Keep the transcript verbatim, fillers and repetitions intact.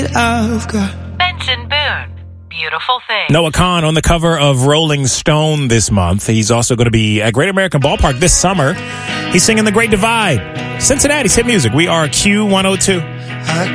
I've got. Benson Boone. Beautiful thing. Noah Kahan on the cover of Rolling Stone this month. He's also going to be at Great American Ballpark this summer. He's singing The Great Divide. Cincinnati's hit music. We are Q one oh two. I